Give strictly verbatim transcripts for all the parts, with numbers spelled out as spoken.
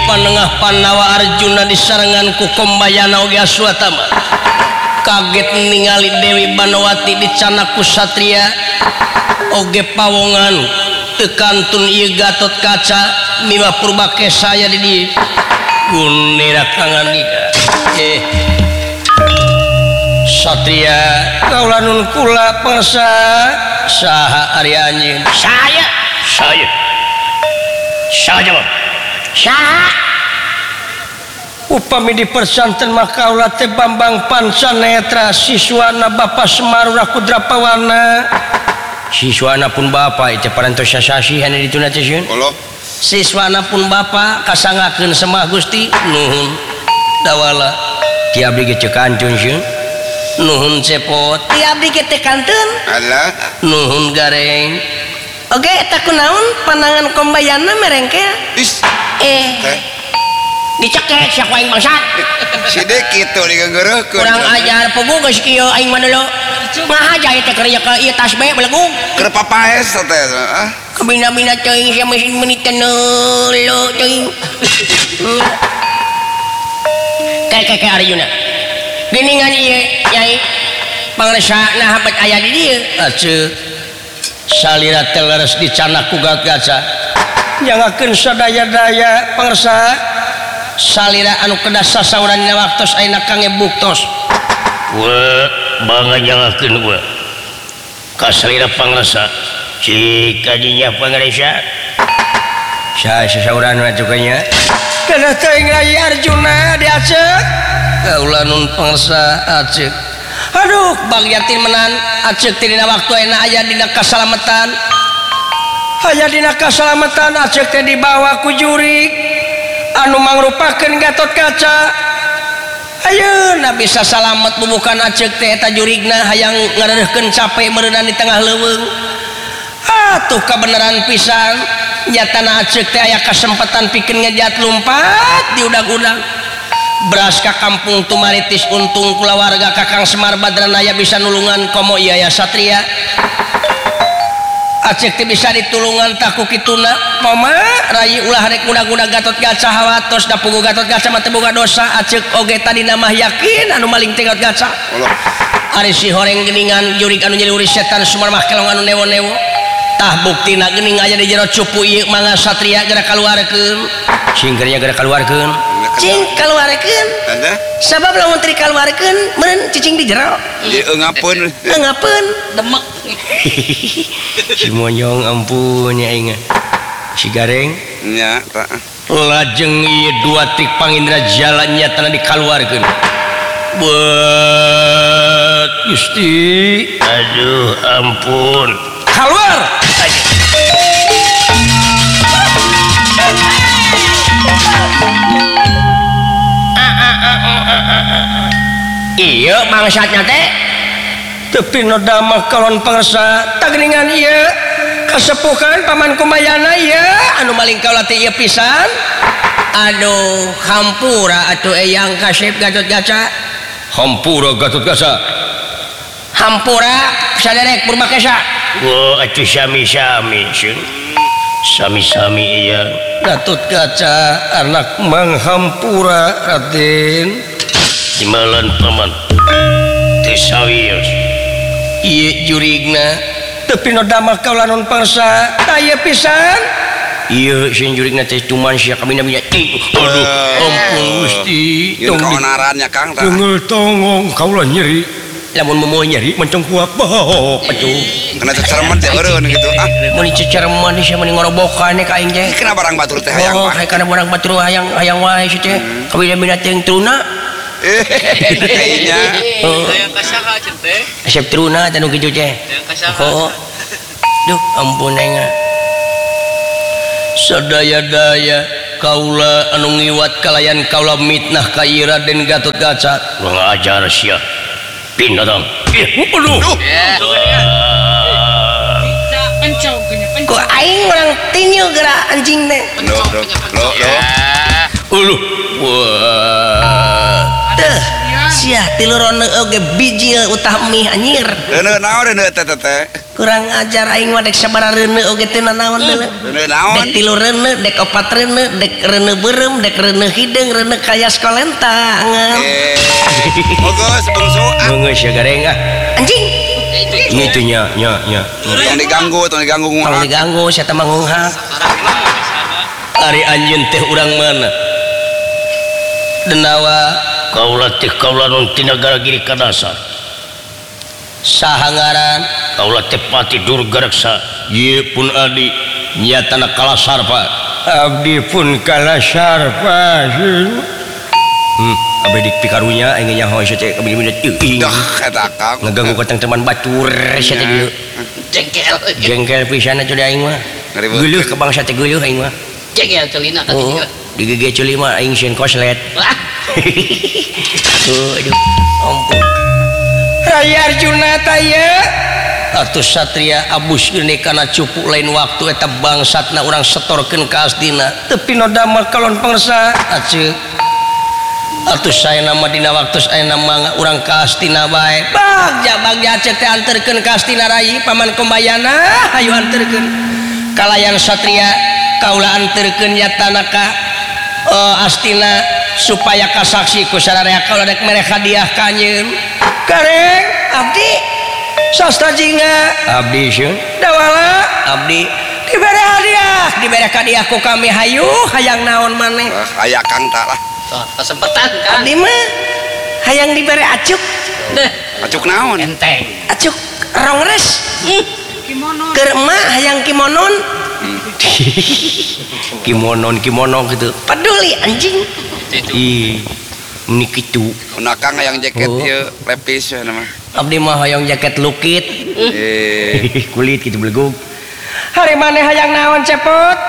panengah Pandawa Arjuna disarengan ku Kombayana oge Aswatama kaget ningali Dewi Banowati dicana ku satria oge pawongan tekantun ieu Gatot Kaca mimah purbakesa aya di dieu gunira kangandika eh satria kaula nun kula pangsa saha ari anjeun saya saya saja bang saha upami di persanten mah kaula teh Bambang Pancanetra siswana Bapak Semarura Kudrapawana siswana pun Bapak itu parantos sasasi hanya dituna teh sieun siswana pun Bapak kasangakeun semah Gusti nuhun dawala ti abdi ge ceuk kancun sieun nuhun cepot ti abdi ge teh kanteun alah nuhun gareng oge eta kunaon pandangan Kombayana merengke eh dicekek sak aing mangsat sidek kitu digenggeureukeun kurang ajar pugu geus kieu aing mah dulu ngahaja teh keur ka ieu tasbih belegug keur papaes teh ah kabina-bina teuing sia mesin menit neuleuh teuing kayak kayak Arjuna geningan ieu Nyai pangresana habat aya di dieu atuh salira teh leres dicana ku Gatot Kaca nyangakeun sadaya-daya pangresa salira anu kedas sasauran dina waktos ayeuna kange buktos we bangga nyangakeun we ka salira pangresa cik kadinya pangresa sa sasauran mah cukanya kana teuing Rai Arjuna diaceuk kaula nun pangresa aceuk aduh bagyatin menan aceuk ti dina waktu ayeuna aya dina kasalamatan aya dina kasalamatan aceuk teh dibawa ku jurig anu mangrupakeun Gatot Kaca ayeuna bisa salamet bubukan aceuk teh eta jurigna hayang ngareureuhkeun capek meureunna di tengah leuweung atuh kabeneran pisan nyatana aceuk teh aya kasempatan pikeun ngejat lumpat di udag-udag beras ka kampung tumaritis untung kulawarga Kakang Semar Badranaya bisa nulungan komo ieu aya satria aceuk teh bisa ditulungan taku kituna mama rai ulah rek udag-udag Gatot Kaca hawatos da puguh Gatot Kaca mah teu boga dosa aceuk oge tadina mah yakin anu maling teh Gatot Kaca ari si horeng geningan jurig anu jadi uris setan Sumar mah kelong anu newo-newo tah buktina geuning aya di jero cupu ieu mangga satria geura kaluarkeun singkernya geura kaluarkeun cing kaluarkeun sabab lamun teu dikaluarkeun meureun cicing di jero ieu eungapeun eungapeun demek si monyong ampun ya ingat si gareng nya tak lajeng ieu dua trik pangindra jalan nyatana dikaluarkeun buat Gusti aduh ampun keluar iya mangsatnya teh tapi noda mah kalon pangresa tageningan ieu kasepuhan Paman Kombayana ieu anu maling kaula teh ieu pisan aduh hampura atuh eyang kasep Gatot Kaca hampura Gatot Kaca hampura saderek Purbakesa wah atuh sami-sami sieun sami-sami ieu Gatot Kaca anak Mang Hampura Raden Timbalan Paman teu sawios ieu jurigna tapi no damel kaula non pangsa aya pisan ieu sieun jurigna teh cuman sia kabina-bina aduh ampun Gusti tong kaonarannya Kang tah teu tongong kaula nyeri lamun momoe nyeri mencong kuap boh atuh kena cecermen teh eureun gitu ah mun cecermen sia meni ngorobokan ka aing teh kena barang batur teh hayang oh kana barang batur hayang hayang wae si teh kabina-bina teh truna eh kayaknya hayang kasaha cenah teh asep truna tanu kitu teh hayang kasaha oh duh ampun aing sadaya-daya kaula anu ngiwat kalayan kaula mitnah ka ieu Raden Gatot Kaca ngajar sia pindah dong aduh kok aing orang tinyu gerak anjing teh lo lo lo uluh wah teh sia tilurona oge bijil utami anjir Reuneu naon reuneu teh teh. kurang ajar aing mah dek sabaraha reuneu oge teh naon deuleu Reuneu naon? dek tilu reuneu dek opat reuneu dek reuneu beureum dek reuneu hideung reuneu kayas kolenta ngan Eh. Bagus bungsu. Ah, geus ya gareng ah anjing itu nya nya nya tong diganggu, tong diganggu tong nguhak. diganggu sia teh mangunghak ari anjeun teh urang mana denawa kaula teh kaula nun ti nagara giri kadasar sahangaran kaula teh pati durga reksa ye pun adi nyatana kalasar pak abdi pun kalasar pak hmm abdi dik pikarunya aing nyaho sia teh abdi minat euing Dah eta Kang. ngaganggu katang teman batur sia teh dieu Jengkel. jengkel pisan atuh aing mah Ngaribeukeun. geuleuh ke bangsa teh geuleuh aing mah Jengkel celina ka oh dieu. di gege culi mah aing sieun koslet Wah, tuh aduh ampun Raya Arjuna taya atuh satria abus geuning kana cupu lain waktu eta bangsatna urang setorkeun ka astina tepi no damel kalon pangsa aceuk atuh saena mah dina waktu saena mah urang ka astina bae bagja bagja aceuk teh anterkeun ka astina rai paman kombayana hayu anterkeun kalayan satria kaula anterkeun nyatana ka uh, astina supaya kasaksi ku sararea kaula dek mere hadiah ka anjeun kareng abdi sastra jinga abdi sieun dawala abdi dibere hadiah dibere hadiah ku kami hayu hayang naon maneh Ah, aya Kang tak lah. tuh, kesempatan kan. abdi mah hayang dibere acuk Deh, Acuk naon? enteng. acuk rongres Hmm, kimono. keur emak hayang kimonon kimonon kimono gitu peduli anjing Itu. ih ini kitu Una Kang yang jaket Oh. ieu lepis we nama. abdi mah hayang jaket lukit Eh. kulit gitu belegug hari mana hayang naon cepot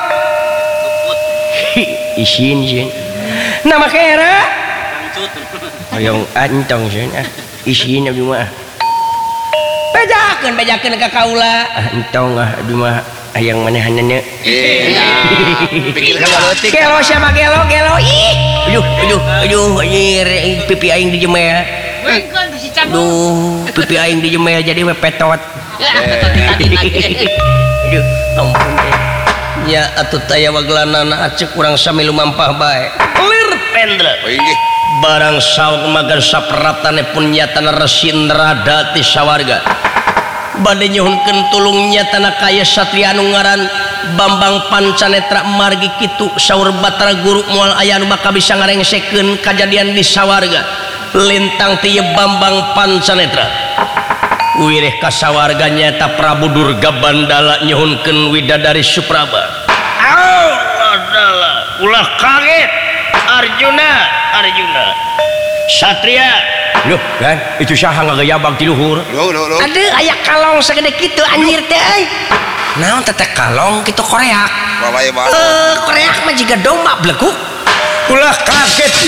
isin isin nama kera Lanjut. hayang antong isin ah isin abdi mah bejakeun bejakeun ka kaula ah entong ah abdi mah hayang manehanna Eh. Pikir ka leutik. gelo siapa gelo gelo ih aduh aduh aduh anjir pipi aing dijemeh Bukan bisi cabut. duh pipi aing dijemeh jadi mepetot Ya, tadi lagi. aduh ampun teh nya atuh taya waglanana acek urang sami lumampah bae lir pendra Oh inggih. barang sauk magan sapratane pun nyatana resindra dati sawarga bade nyuhunkeun tulung nyatana kaya satria anu ngaran Bambang Pancanetra margi kitu saur Batara Guru moal aya anu bakal bisa ngarengsekeun kajadian di sawarga lintang ti Bambang Pancanetra wireh ka sawarga nyata Prabu Durga Bandala nyuhunkeun widadari Supraba Allah dala ulah kaget Arjuna Arjuna Satria loh kan itu saha ngagayabang ti luhur Loh loh loh. ada aya kalong segede kitu anjir teh euy naon teh kalong kitu koreak Lalai banget. eh koreak mah jiga domba bleguk ulah kaget